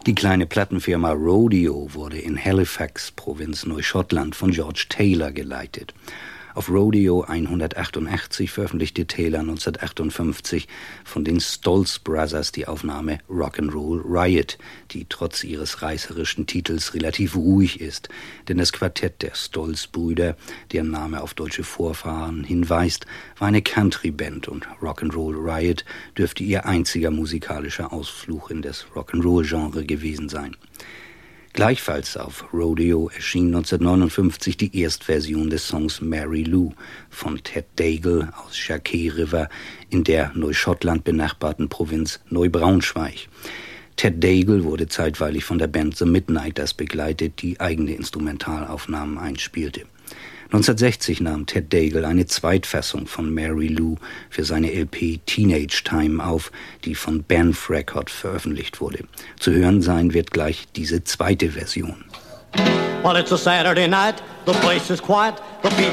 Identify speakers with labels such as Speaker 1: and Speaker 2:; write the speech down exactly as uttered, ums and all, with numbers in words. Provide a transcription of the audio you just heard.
Speaker 1: Die kleine Plattenfirma Rodeo wurde in Halifax, Provinz Neuschottland, von George Taylor geleitet. Auf Rodeo hundertachtundachtzig veröffentlichte Taylor neunzehnhundertachtundfünfzig von den Stolz Brothers die Aufnahme Rock'n'Roll Riot, die trotz ihres reißerischen Titels relativ ruhig ist, denn das Quartett der Stolz-Brüder, deren Name auf deutsche Vorfahren hinweist, war eine Country-Band und Rock'n'Roll Riot dürfte ihr einziger musikalischer Ausflug in das Rock'n'Roll-Genre gewesen sein. Gleichfalls auf Rodeo erschien neunzehnhundertneunundfünfzig die Erstversion des Songs Mary Lou von Ted Dagle aus Shakey River in der Neuschottland benachbarten Provinz Neubraunschweig. Ted Dagle wurde zeitweilig von der Band The Midnighters begleitet, die eigene Instrumentalaufnahmen einspielte. neunzehnhundertsechzig nahm Ted Dagle eine Zweitfassung von Mary Lou für seine L P Teenage Time auf, die von Banff Record veröffentlicht wurde. Zu hören sein wird gleich diese zweite Version.
Speaker 2: Well, it's a Saturday night, the place is quiet, the people